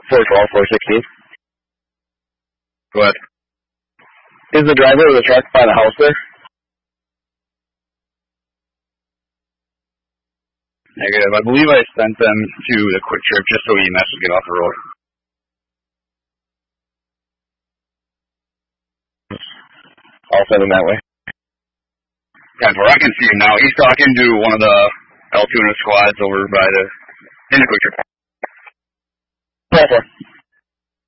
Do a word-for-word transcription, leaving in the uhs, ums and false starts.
four twelve, four sixteen. Go ahead. Is the driver of the truck by the house there? Negative. I believe I sent them to the Quick Trip just so E M S would get off the road. I'll send him that way. That's where I can see him now. He's talking to one of the Altoona squads over by the in the Quick Trip. Proper.